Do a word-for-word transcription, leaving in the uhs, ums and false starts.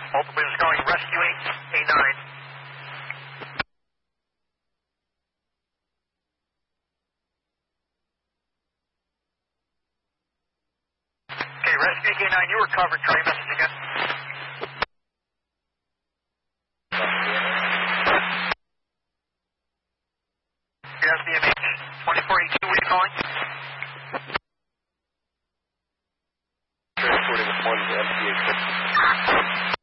Multiple is calling Rescue eight eight nine. Okay, Rescue eight eight nine, you were covered. Try your message again. Gas B M H twenty-four eighty-two, what are you calling? Transporting one to M P H.